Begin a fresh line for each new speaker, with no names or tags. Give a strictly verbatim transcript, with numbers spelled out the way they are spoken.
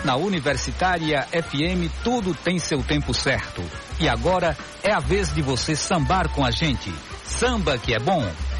Na Universitária F M, tudo tem seu tempo certo. E agora é a vez de você sambar com a gente. Samba que é bom.